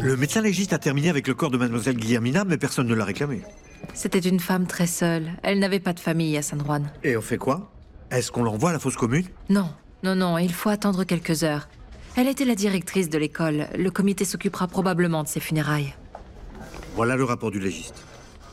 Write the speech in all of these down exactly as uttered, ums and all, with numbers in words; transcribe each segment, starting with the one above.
Le médecin légiste a terminé avec le corps de mademoiselle Guillermina, mais personne ne l'a réclamé. C'était une femme très seule. Elle n'avait pas de famille à San Juan. Et on fait quoi? Est-ce qu'on l'envoie à la fosse commune? Non, non, non, il faut attendre quelques heures. Elle était la directrice de l'école. Le comité s'occupera probablement de ses funérailles. Voilà le rapport du légiste.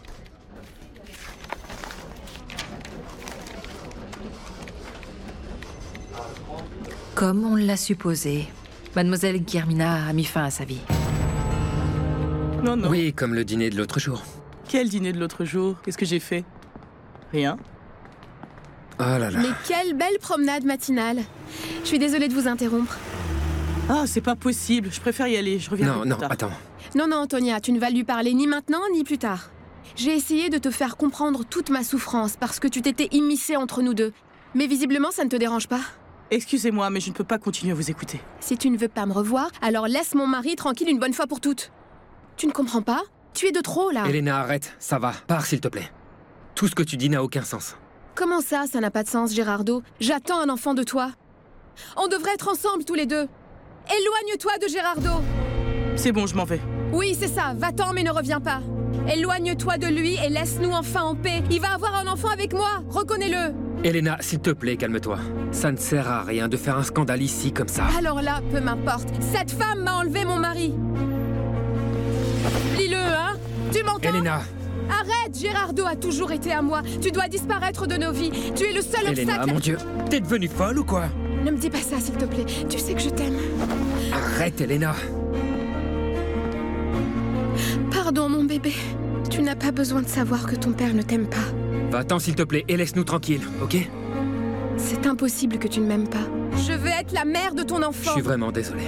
Comme on l'a supposé, mademoiselle Guillermina a mis fin à sa vie. Non, non. Oui, comme le dîner de l'autre jour. Quel dîner de l'autre jour? Qu'est-ce que j'ai fait? Rien. Oh là là. Mais quelle belle promenade matinale. Je suis désolée de vous interrompre. Ah, c'est pas possible. Je préfère y aller. Je reviens Non, plus non, tard. attends. Non, non, Antonia, tu ne vas lui parler ni maintenant ni plus tard. J'ai essayé de te faire comprendre toute ma souffrance parce que tu t'étais immiscée entre nous deux. Mais visiblement, ça ne te dérange pas. Excusez-moi, mais je ne peux pas continuer à vous écouter. Si tu ne veux pas me revoir, alors laisse mon mari tranquille une bonne fois pour toutes. Tu ne comprends pas? Tu es de trop, là. Elena, arrête. Ça va. Pars, s'il te plaît. Tout ce que tu dis n'a aucun sens. Comment ça, ça n'a pas de sens, Gérardo? J'attends un enfant de toi. On devrait être ensemble, tous les deux. Éloigne-toi de Gérardo. C'est bon, je m'en vais. Oui, c'est ça. Va-t'en, mais ne reviens pas. Éloigne-toi de lui et laisse-nous enfin en paix. Il va avoir un enfant avec moi. Reconnais-le. Elena, s'il te plaît, calme-toi. Ça ne sert à rien de faire un scandale ici comme ça. Alors là, peu m'importe. Cette femme m'a enlevé mon mari. Lis-le, hein? Tu m'entends? Elena! Arrête! Gérardo a toujours été à moi. Tu dois disparaître de nos vies. Tu es le seul Elena, obstacle... mon Dieu! T'es devenue folle ou quoi? Ne me dis pas ça, s'il te plaît. Tu sais que je t'aime. Arrête, Elena! Pardon, mon bébé. Tu n'as pas besoin de savoir que ton père ne t'aime pas. Va-t'en, s'il te plaît, et laisse-nous tranquilles, ok? C'est impossible que tu ne m'aimes pas. Je veux être la mère de ton Je enfant. suis vraiment désolé.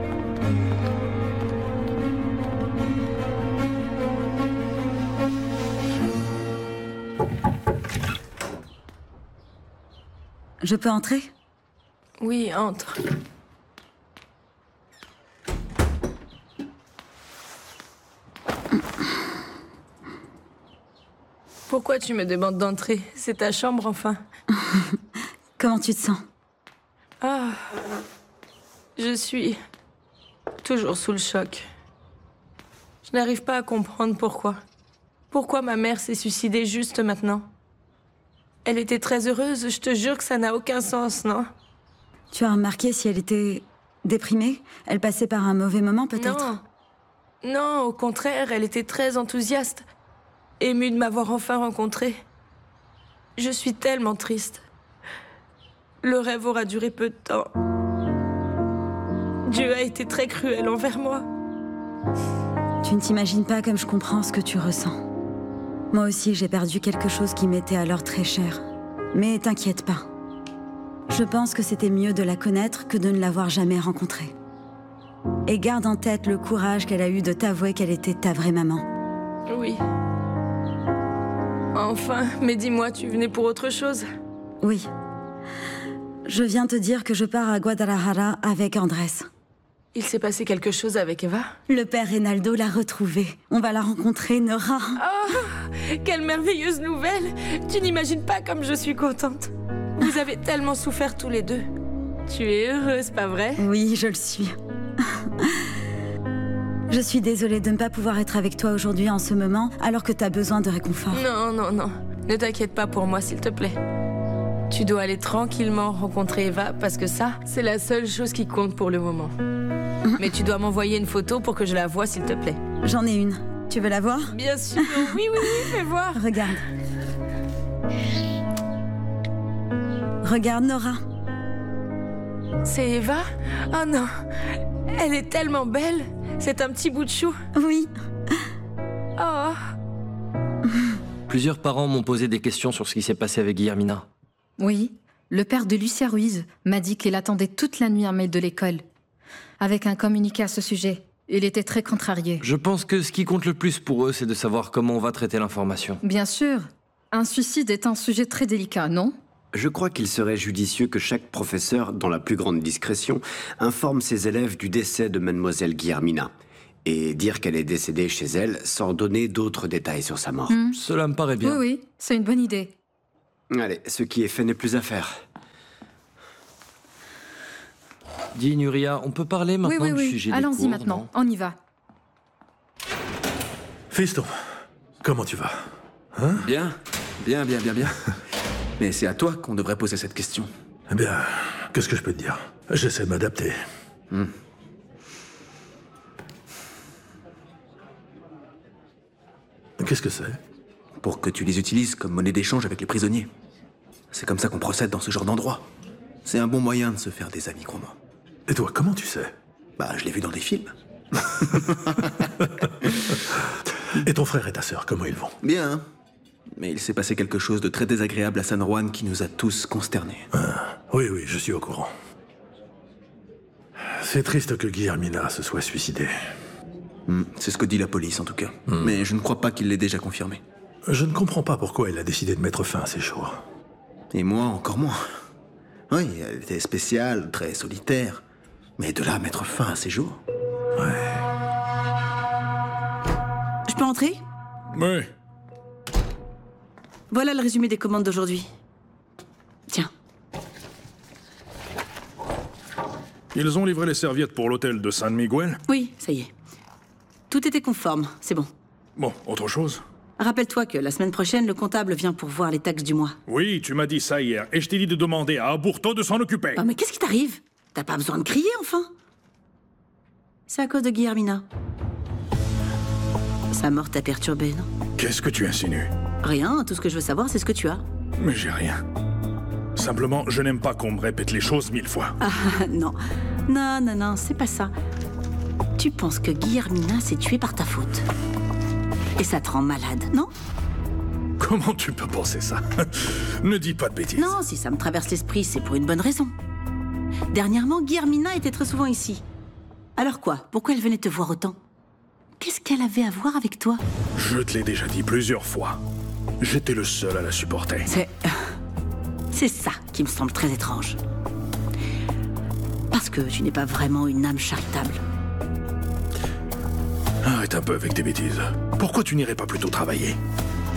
Je peux entrer? Oui, entre. Pourquoi tu me demandes d'entrer? C'est ta chambre, enfin. Comment tu te sens? Ah... Je suis... toujours sous le choc. Je n'arrive pas à comprendre pourquoi. Pourquoi ma mère s'est suicidée juste maintenant? Elle était très heureuse, je te jure que ça n'a aucun sens, non? Tu as remarqué si elle était déprimée? Elle passait par un mauvais moment, peut-être? Non. Non, au contraire, elle était très enthousiaste. Émue de m'avoir enfin rencontrée. Je suis tellement triste. Le rêve aura duré peu de temps. Dieu a été très cruel envers moi. Tu ne t'imagines pas comme je comprends ce que tu ressens. Moi aussi, j'ai perdu quelque chose qui m'était alors très cher. Mais t'inquiète pas. Je pense que c'était mieux de la connaître que de ne l'avoir jamais rencontrée. Et garde en tête le courage qu'elle a eu de t'avouer qu'elle était ta vraie maman. Oui. Enfin, mais dis-moi, tu venais pour autre chose? Oui. Je viens te dire que je pars à Guadalajara avec Andrés. Il s'est passé quelque chose avec Eva? Le père Reynaldo l'a retrouvée. On va la rencontrer, Nora. Oh, quelle merveilleuse nouvelle! Tu n'imagines pas comme je suis contente. Vous avez tellement souffert tous les deux. Tu es heureuse, pas vrai? Oui, je le suis. Je suis désolée de ne pas pouvoir être avec toi aujourd'hui en ce moment, alors que t'as besoin de réconfort. Non, non, non. Ne t'inquiète pas pour moi, s'il te plaît. Tu dois aller tranquillement rencontrer Eva, parce que ça, c'est la seule chose qui compte pour le moment. Mais tu dois m'envoyer une photo pour que je la voie, s'il te plaît. J'en ai une. Tu veux la voir? Bien sûr, oui, oui, oui, fais voir. Regarde. Regarde, Nora. C'est Eva? Oh non, elle est tellement belle. C'est un petit bout de chou. Oui. Oh. Plusieurs parents m'ont posé des questions sur ce qui s'est passé avec Guillermina. Oui, le père de Lucia Ruiz m'a dit qu'il attendait toute la nuit un mail de l'école, avec un communiqué à ce sujet. Il était très contrarié. Je pense que ce qui compte le plus pour eux, c'est de savoir comment on va traiter l'information. Bien sûr. Un suicide est un sujet très délicat, non? Je crois qu'il serait judicieux que chaque professeur, dans la plus grande discrétion, informe ses élèves du décès de mademoiselle Guillermina. Et dire qu'elle est décédée chez elle sans donner d'autres détails sur sa mort. Mmh. Cela me paraît bien. Oui, oui, c'est une bonne idée. Allez, ce qui est fait n'est plus à faire. Dis, Nuria, on peut parler maintenant Oui, oui, du oui. sujet des Allons-y cours, maintenant, non? on y va. Fiston, comment tu vas? Hein? Bien, bien, bien, bien, bien. Mais c'est à toi qu'on devrait poser cette question. Eh bien, qu'est-ce que je peux te dire? J'essaie de m'adapter. Hmm. Qu'est-ce que c'est? Pour que tu les utilises comme monnaie d'échange avec les prisonniers. C'est comme ça qu'on procède dans ce genre d'endroit. C'est un bon moyen de se faire des amis, crois-moi. Et toi, comment tu sais? Bah, je l'ai vu dans des films. Et ton frère et ta sœur, comment ils vont? Bien. Mais il s'est passé quelque chose de très désagréable à San Juan qui nous a tous consternés. Ah, oui, oui, je suis au courant. C'est triste que Guillermina se soit suicidée. Hmm, c'est ce que dit la police, en tout cas. Hmm. Mais je ne crois pas qu'il l'ait déjà confirmé. Je ne comprends pas pourquoi elle a décidé de mettre fin à ses jours. Et moi, encore moins. Oui, elle était spéciale, très solitaire. Mais de là à mettre fin à ses jours... Ouais. Je peux entrer? Oui. Voilà le résumé des commandes d'aujourd'hui. Tiens. Ils ont livré les serviettes pour l'hôtel de San Miguel? Oui, ça y est. Tout était conforme, c'est bon. Bon, autre chose? Rappelle-toi que la semaine prochaine, le comptable vient pour voir les taxes du mois. Oui, tu m'as dit ça hier, et je t'ai dit de demander à Aburto de s'en occuper. Oh, mais qu'est-ce qui t'arrive? T'as pas besoin de crier, enfin? C'est à cause de Guillermina. Sa mort t'a perturbé, non? Qu'est-ce que tu insinues? Rien, tout ce que je veux savoir, c'est ce que tu as. Mais j'ai rien. Simplement, je n'aime pas qu'on me répète les choses mille fois. Ah, non. Non, non, non, c'est pas ça. Tu penses que Guillermina s'est tuée par ta faute. Et ça te rend malade, non? Comment tu peux penser ça? Ne dis pas de bêtises. Non, si ça me traverse l'esprit, c'est pour une bonne raison. Dernièrement, Guillermina était très souvent ici. Alors quoi? Pourquoi elle venait te voir autant? Qu'est-ce qu'elle avait à voir avec toi? Je te l'ai déjà dit plusieurs fois. J'étais le seul à la supporter. C'est... C'est ça qui me semble très étrange. Parce que tu n'es pas vraiment une âme charitable. Arrête un peu avec tes bêtises. Pourquoi tu n'irais pas plutôt travailler?